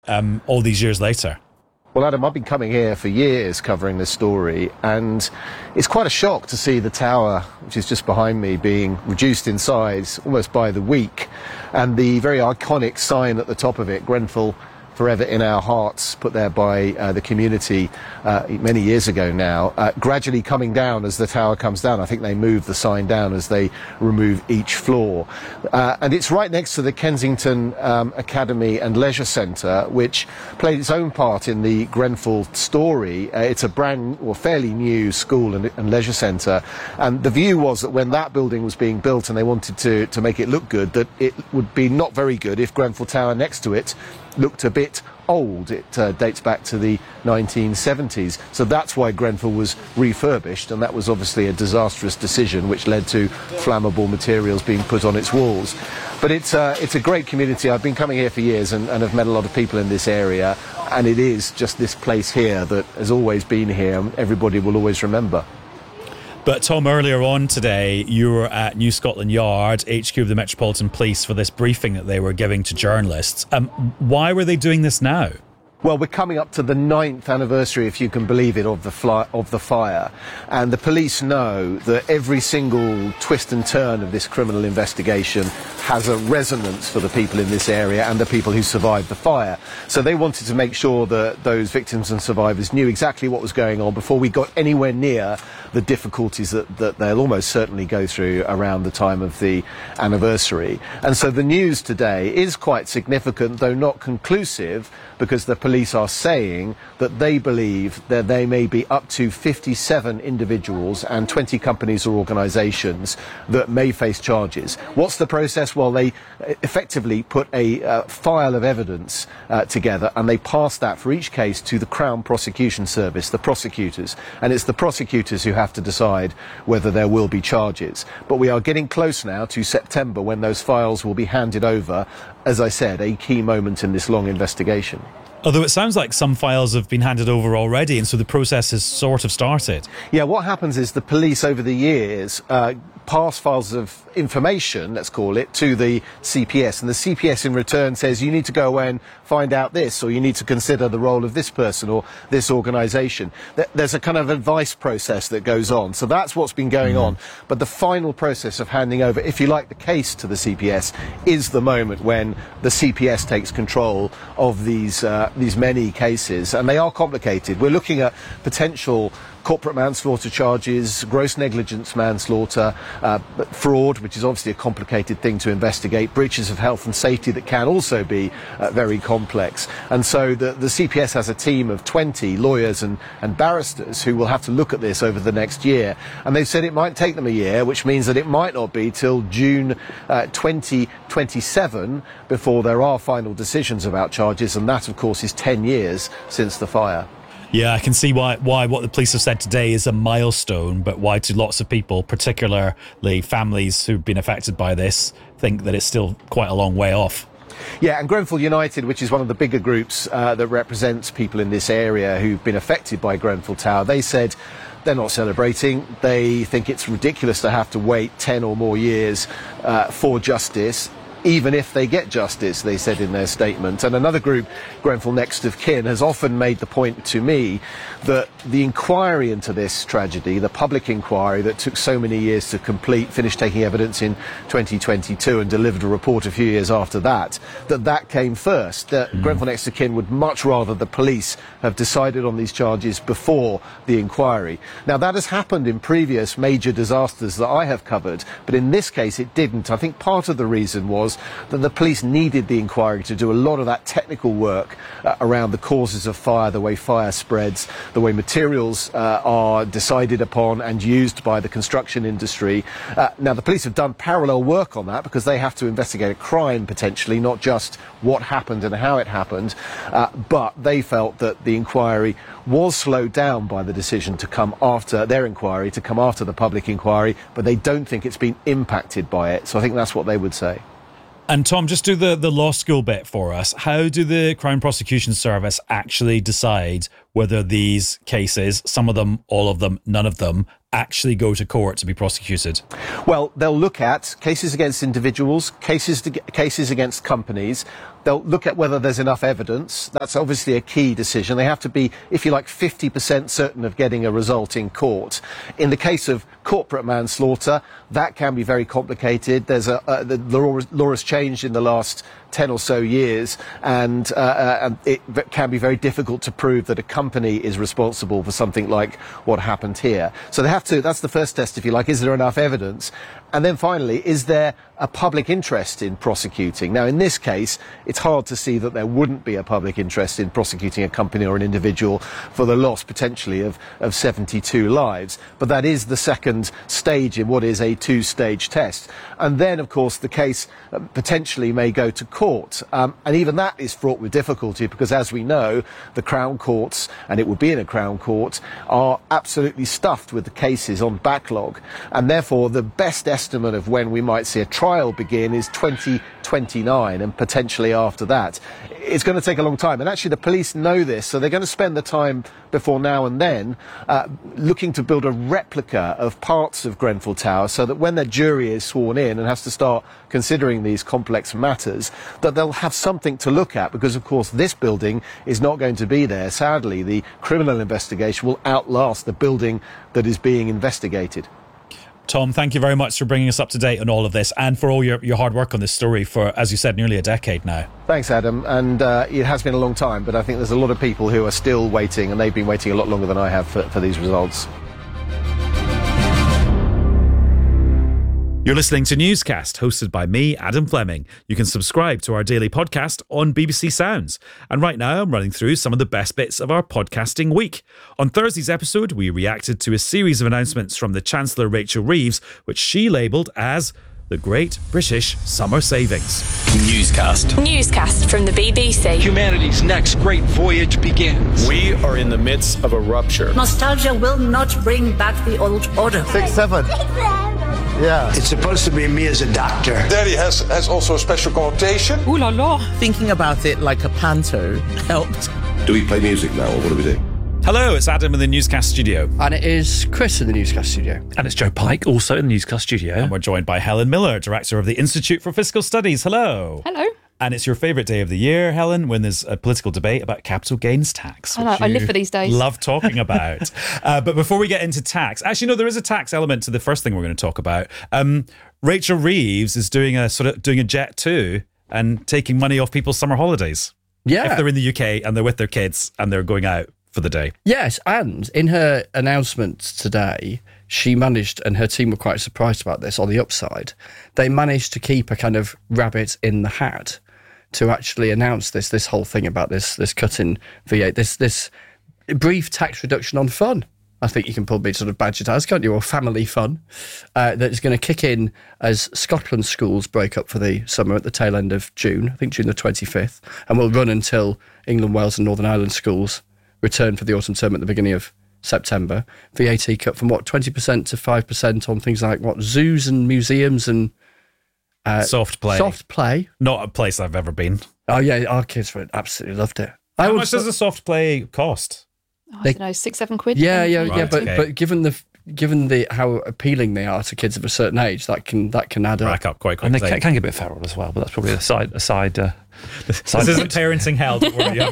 all these years later? Well, Adam, I've been coming here for years covering this story, and it's quite a shock to see the tower, which is just behind me, being reduced in size almost by the week, and the very iconic sign at the top of it, Grenfell Forever in Our Hearts, put there by the community many years ago now, gradually coming down as the tower comes down. I think they move the sign down as they remove each floor. And it's right next to the Kensington Academy and Leisure Centre, which played its own part in the Grenfell story. It's a fairly new school and leisure centre. And the view was that when that building was being built and they wanted to make it look good, that it would be not very good if Grenfell Tower next to it looked a bit old. It dates back to the 1970s. So that's why Grenfell was refurbished, and that was obviously a disastrous decision which led to flammable materials being put on its walls. But it's a great community. I've been coming here for years and have met a lot of people in this area, and it is just this place here that has always been here and everybody will always remember. But Tom, earlier on today, you were at New Scotland Yard, HQ of the Metropolitan Police, for this briefing that they were giving to journalists. Why were they doing this now? Well, we're coming up to the 9th anniversary, if you can believe it, of the fire. And the police know that every single twist and turn of this criminal investigation has a resonance for the people in this area and the people who survived the fire. So they wanted to make sure that those victims and survivors knew exactly what was going on before we got anywhere near the difficulties that they'll almost certainly go through around the time of the anniversary. And so the news today is quite significant, though not conclusive, because the police are saying that they believe that there may be up to 57 individuals and 20 companies or organisations that may face charges. What's the process? Well, they effectively put a file of evidence together, and they pass that for each case to the Crown Prosecution Service, the prosecutors. And it's the prosecutors who have to decide whether there will be charges. But we are getting close now to September, when those files will be handed over. As I said, a key moment in this long investigation. Although it sounds like some files have been handed over already, and so the process has sort of started. Yeah, what happens is the police over the years pass files of information, let's call it, to the CPS, and the CPS in return says you need to go away and find out this, or you need to consider the role of this person or this organisation. There's a kind of advice process that goes on, so that's what's been going on. But the final process of handing over, if you like, the case to the CPS is the moment when the CPS takes control of these many cases, and they are complicated. We're looking at potential corporate manslaughter charges, gross negligence manslaughter, fraud, which is obviously a complicated thing to investigate, breaches of health and safety that can also be very complex. And so the CPS has a team of 20 lawyers and barristers who will have to look at this over the next year. And they've said it might take them a year, which means that it might not be till June 2027 before there are final decisions about charges, and that, of course, is 10 years since the fire. Yeah, I can see why what the police have said today is a milestone, but why to lots of people, particularly families who've been affected by this, think that it's still quite a long way off. Yeah, and Grenfell United, which is one of the bigger groups that represents people in this area who've been affected by Grenfell Tower, they said they're not celebrating. They think it's ridiculous to have to wait 10 or more years for justice, even if they get justice, they said in their statement. And another group, Grenfell Next of Kin, has often made the point to me that the inquiry into this tragedy, the public inquiry that took so many years to complete, finished taking evidence in 2022 and delivered a report a few years after that, that came first. Grenfell Next of Kin would much rather the police have decided on these charges before the inquiry. Now, that has happened in previous major disasters that I have covered, but in this case it didn't. I think part of the reason was that the police needed the inquiry to do a lot of that technical work around the causes of fire, the way fire spreads, the way materials are decided upon and used by the construction industry. Now, the police have done parallel work on that because they have to investigate a crime potentially, not just what happened and how it happened, but they felt that the inquiry was slowed down by the decision to come after their inquiry, to come after the public inquiry, but they don't think it's been impacted by it. So I think that's what they would say. And Tom, just do the law school bit for us. How do the Crown Prosecution Service actually decide whether these cases, some of them, all of them, none of them, actually go to court to be prosecuted? Well, they'll look at cases against individuals, cases against companies, They'll look at whether there's enough evidence. That's obviously a key decision. They have to be, if you like, 50% certain of getting a result in court. In the case of corporate manslaughter, that can be very complicated. There's the law has changed in the last 10 or so years, and it can be very difficult to prove that a company is responsible for something like what happened here. So they have to, that's the first test, if you like, is there enough evidence? And then finally, is there a public interest in prosecuting? Now, in this case, it's hard to see that there wouldn't be a public interest in prosecuting a company or an individual for the loss, potentially, of 72 lives. But that is the second stage in what is a two-stage test. And then, of course, the case potentially may go to court. And even that is fraught with difficulty because, as we know, the Crown Courts, and it would be in a Crown Court, are absolutely stuffed with the cases on backlog. And therefore, the best estimate of when we might see a trial begin is 2029, and potentially after that. It's going to take a long time, and actually the police know this, so they're going to spend the time before now and then looking to build a replica of parts of Grenfell Tower so that when their jury is sworn in and has to start considering these complex matters, that they'll have something to look at, because of course this building is not going to be there. Sadly, the criminal investigation will outlast the building that is being investigated. Tom, thank you very much for bringing us up to date on all of this and for all your hard work on this story for, as you said, nearly a decade now. Thanks, Adam. And it has been a long time, but I think there's a lot of people who are still waiting, and they've been waiting a lot longer than I have for these results. You're listening to Newscast, hosted by me, Adam Fleming. You can subscribe to our daily podcast on BBC Sounds. And right now, I'm running through some of the best bits of our podcasting week. On Thursday's episode, we reacted to a series of announcements from the Chancellor Rachel Reeves, which she labelled as the Great British Summer Savings. Newscast from the BBC. Humanity's next great voyage begins. We are in the midst of a rupture. Nostalgia will not bring back the old order. 6, 7. Yeah. It's supposed to be me as a doctor. Daddy has also a special connotation. Ooh la la. Thinking about it like a panto helped. Do we play music now, or what do we do? Hello, it's Adam in the Newscast studio. And it is Chris in the Newscast studio. And it's Joe Pike, also in the Newscast studio. And we're joined by Helen Miller, Director of the Institute for Fiscal Studies. Hello. Hello. And it's your favourite day of the year, Helen, when there's a political debate about capital gains tax. I know, I live for these days. Love talking about. But before we get into tax, actually, no, there is a tax element to the first thing we're going to talk about. Rachel Reeves is doing a Jet 2 and taking money off people's summer holidays. Yeah. If they're in the UK and they're with their kids and they're going out for the day. Yes, and in her announcement today, she managed, and her team were quite surprised about this on the upside, they managed to keep a kind of rabbit in the hat to actually announce this whole thing about this cut in V8, this brief tax reduction on fun. I think you can probably sort of badge it as, can't you, or family fun, that is going to kick in as Scotland schools break up for the summer at the tail end of June, I think June the 25th, and will run until England, Wales and Northern Ireland schools return for the autumn term at the beginning of September. VAT cut from 20% to 5% on things like zoos and museums and soft play. Not a place I've ever been. Oh yeah, our kids absolutely loved it. How much does a soft play cost? I don't know, 6-7 quid. Yeah. Right, but given the how appealing they are to kids of a certain age, that can add up. Rack up quite quickly. And they can get a bit feral as well, but that's probably a side. This isn't parenting hell. Don't worry.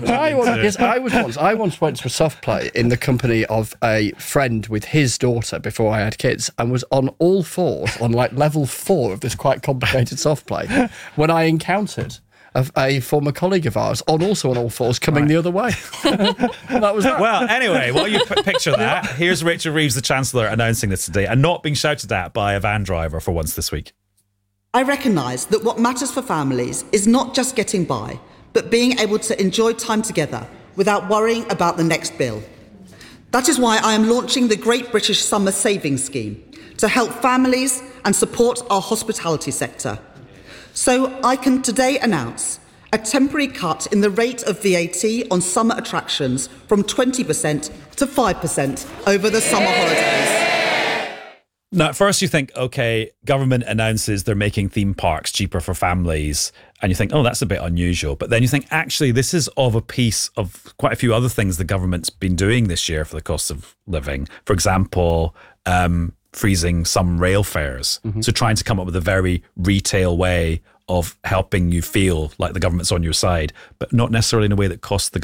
I once went to a soft play in the company of a friend with his daughter before I had kids, and was on all fours on like level 4 of this quite complicated soft play when I encountered a former colleague of ours also on all fours coming the other way. That was that. Well, anyway, while you picture that, here's Rachel Reeves, the Chancellor, announcing this today and not being shouted at by a van driver for once this week. I recognise that what matters for families is not just getting by, but being able to enjoy time together without worrying about the next bill. That is why I am launching the Great British Summer Savings Scheme to help families and support our hospitality sector. So I can today announce a temporary cut in the rate of VAT on summer attractions from 20% to 5% over the summer holidays. Now, at first you think, okay, government announces they're making theme parks cheaper for families, and you think, oh, that's a bit unusual. But then you think, actually, this is of a piece of quite a few other things the government's been doing this year for the cost of living. For example, freezing some rail fares. Mm-hmm. So trying to come up with a very retail way of helping you feel like the government's on your side, but not necessarily in a way that costs the